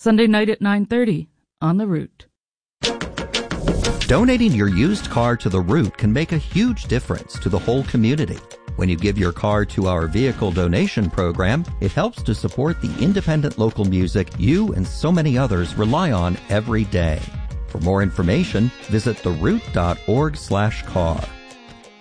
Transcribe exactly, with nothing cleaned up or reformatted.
Sunday night at nine thirty on The Root. Donating your used car to The Root can make a huge difference to the whole community. When you give your car to our vehicle donation program, it helps to support the independent local music you and so many others rely on every day. For more information, visit the root dot org slash car.